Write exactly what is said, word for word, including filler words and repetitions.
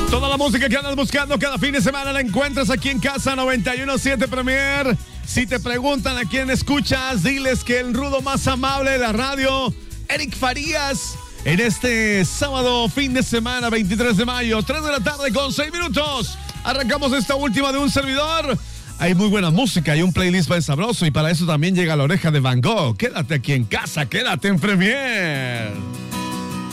Toda la música que andas buscando cada fin de semana la encuentras aquí en Casa noventa y uno punto siete Premier. Si te preguntan a quién escuchas, diles que el rudo más amable de la radio, Eric Farías, en este sábado fin de semana, veintitrés de mayo, tres de la tarde con seis minutos. Arrancamos esta última de un servidor. Hay muy buena música y un playlist bien sabroso, y para eso también llega la oreja de Van Gogh. Quédate aquí en casa, quédate en Premier.